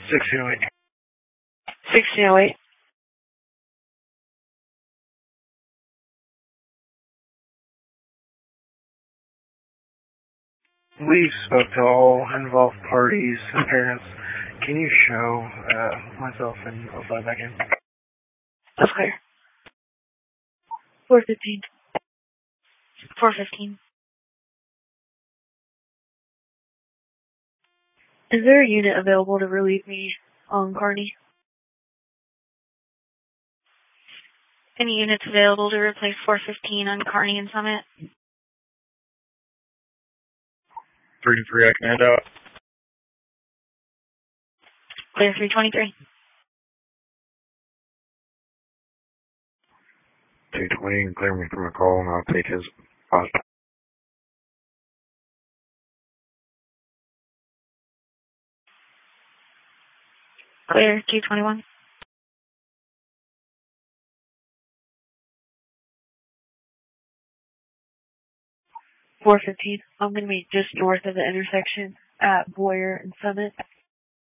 1608. 1608. We spoke to all involved parties and parents. Can you show myself and I'll fly back in? That's clear. 415. 415. Is there a unit available to relieve me on Kearney? Any units available to replace 415 on Kearney and Summit? 3-3, I can head out. Clear 323. 220, clear me from a call and I'll take his positive. Clear 221. 415. I'm going to be just north of the intersection at Boyer and Summit.